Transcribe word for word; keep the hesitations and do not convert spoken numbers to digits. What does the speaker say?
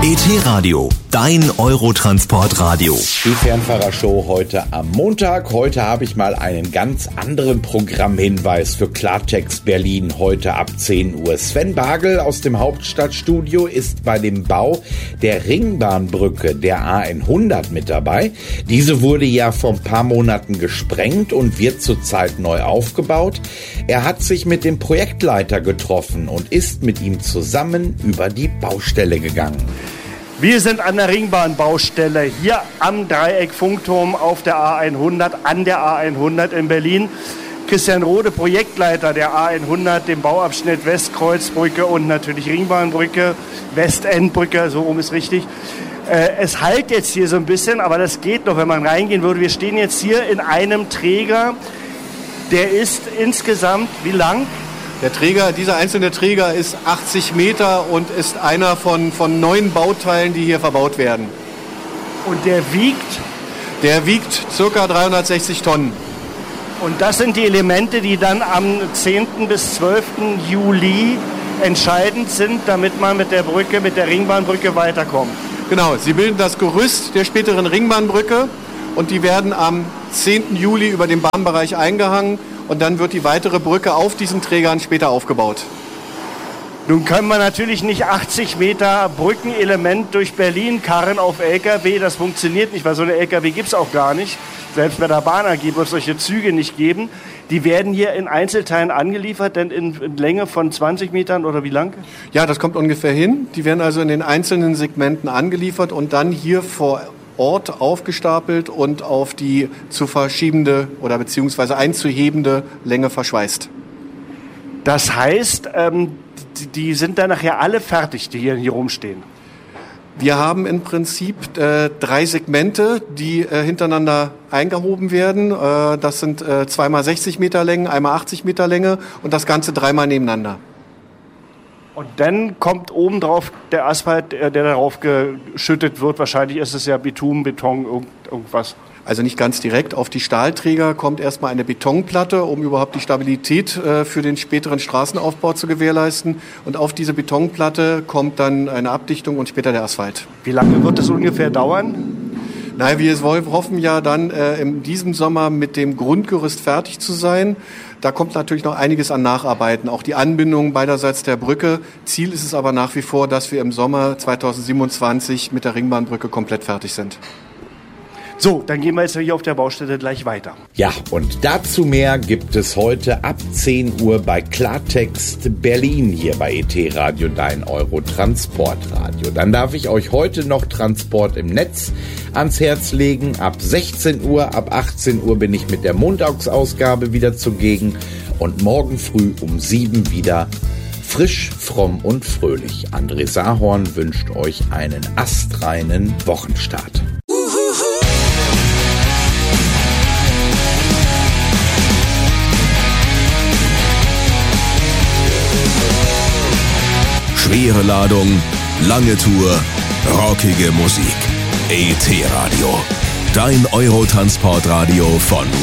E T-Radio, dein Eurotransport-Radio. Die Fernfahrershow heute am Montag. Heute habe ich mal einen ganz anderen Programmhinweis für Klartext Berlin heute ab zehn Uhr. Sven Bagel aus dem Hauptstadtstudio ist bei dem Bau der Ringbahnbrücke der A hundert mit dabei. Diese wurde ja vor ein paar Monaten gesprengt und wird zurzeit neu aufgebaut. Er hat sich mit dem Projektleiter getroffen und ist mit ihm zusammen über die Baustelle gegangen. Wir sind an der Ringbahnbaustelle hier am Dreieck Funkturm auf der A hundert, an der A hundert in Berlin. Christian Rode, Projektleiter der A hundert, dem Bauabschnitt Westkreuzbrücke und natürlich Ringbahnbrücke, Westendbrücke, so rum ist richtig. Äh, es hallt jetzt hier so ein bisschen, aber das geht noch, wenn man reingehen würde. Wir stehen jetzt hier in einem Träger, der ist insgesamt wie lang? Der Träger, dieser einzelne Träger ist achtzig Meter und ist einer von, von neun Bauteilen, die hier verbaut werden. Und der wiegt? Der wiegt ca. dreihundertsechzig Tonnen. Und das sind die Elemente, die dann am zehnten bis zwölften Juli entscheidend sind, damit man mit der Brücke, mit der Ringbahnbrücke weiterkommt. Genau, sie bilden das Gerüst der späteren Ringbahnbrücke und die werden am zehnten Juli über den Bahnbereich eingehangen. Und dann wird die weitere Brücke auf diesen Trägern später aufgebaut. Nun können wir natürlich nicht achtzig Meter Brückenelement durch Berlin karren auf L K W. Das funktioniert nicht, weil so eine L K W gibt es auch gar nicht. Selbst bei der Bahn A G wird es solche Züge nicht geben. Die werden hier in Einzelteilen angeliefert, denn in, in Länge von zwanzig Metern oder wie lang? Ja, das kommt ungefähr hin. Die werden also in den einzelnen Segmenten angeliefert und dann hier vor Ort aufgestapelt und auf die zu verschiebende oder beziehungsweise einzuhebende Länge verschweißt. Das heißt, ähm, die, die sind dann nachher alle fertig, die hier, hier rumstehen? Wir haben im Prinzip äh, drei Segmente, die äh, hintereinander eingehoben werden. Äh, das sind äh, zweimal sechzig Meter Länge, einmal achtzig Meter Länge und das Ganze dreimal nebeneinander. Und dann kommt obendrauf der Asphalt, der darauf geschüttet wird. Wahrscheinlich ist es ja Bitumen, Beton, irgendwas. Also nicht ganz direkt. Auf die Stahlträger kommt erstmal eine Betonplatte, um überhaupt die Stabilität äh, für den späteren Straßenaufbau zu gewährleisten. Und auf diese Betonplatte kommt dann eine Abdichtung und später der Asphalt. Wie lange wird das ungefähr dauern? Nein, wir hoffen ja dann äh, in diesem Sommer mit dem Grundgerüst fertig zu sein. Da kommt natürlich noch einiges an Nacharbeiten, auch die Anbindung beiderseits der Brücke. Ziel ist es aber nach wie vor, dass wir im Sommer zweitausendsiebenundzwanzig mit der Ringbahnbrücke komplett fertig sind. So, dann gehen wir jetzt hier auf der Baustelle gleich weiter. Ja, und dazu mehr gibt es heute ab zehn Uhr bei Klartext Berlin hier bei E T-Radio, dein Eurotransport-Radio. Dann darf ich euch heute noch Transport im Netz ans Herz legen. Ab sechzehn Uhr, ab achtzehn Uhr bin ich mit der Montagsausgabe wieder zugegen und morgen früh um sieben wieder frisch, fromm und fröhlich. André Sahorn wünscht euch einen astreinen Wochenstart. Schwere Ladung, lange Tour, rockige Musik. E T-Radio, dein Eurotransport-Radio von